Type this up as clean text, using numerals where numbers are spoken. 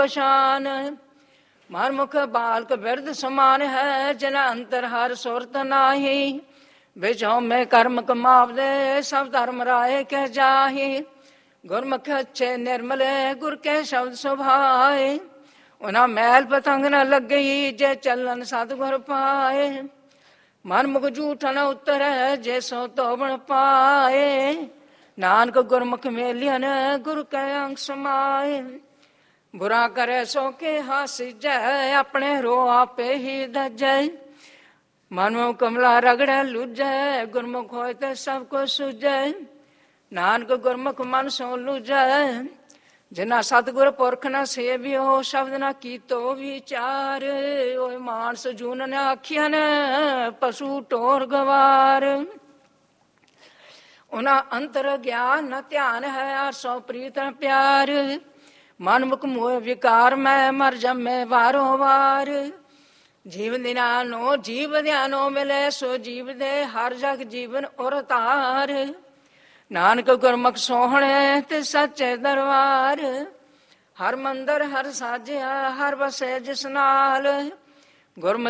शान। मरमुख बालक बिरद समान है, जिना अंतर हर सुरत नाही। बिचों में कर्म कमावदे, सब धर्म राय कह जाही। गुरमुख अच्छे निर्मल गुर के शब्द सुभाए। उन्हें मैल पतंग न लग गई, जे चलन सतगुर पाए। मनमुख झूठ न उत्तर है, जे सो तो बन पाए। नानक गुरमुख मेलियन, गुरु के अंग समाए। बुरा करे सो के हासिजय, अपने रो आपे ही दजय। मनमुख कमला रगड़े लुजय, गुरमुख होय ते सब को सुजय। नानक गुरमुख मन सो लुजय, जिना सतगुर पुरख न सेवियो, शब्द न कीतो विचार। ओए मानस जून ने आखिया ने, पशु टोर गवार। उना अंतर ज्ञान न ध्यान है, आर सौ प्रीत प्यार। मनमुख मोह विकार में मर जमे वारो वार। जीव दिनानो जीव ध्यानो मिले, सो जीव दे हर जग जीवन और तार। नानक गुरमुख सोहणे ते सच्चे दरबार। हर मंदिर हर साजिया, हर बसे जिस नाल। गुरमुख